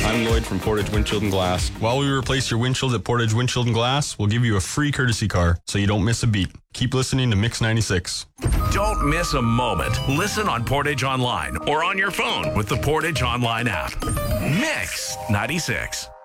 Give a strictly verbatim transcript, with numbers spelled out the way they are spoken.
I'm Lloyd from Portage Windshield and Glass. While we replace your windshield at Portage Windshield and Glass, we'll give you a free courtesy car so you don't miss a beat. Keep listening to Mix ninety-six. Don't miss a moment. Listen on Portage Online or on your phone with the Portage Online app. Mix ninety-six.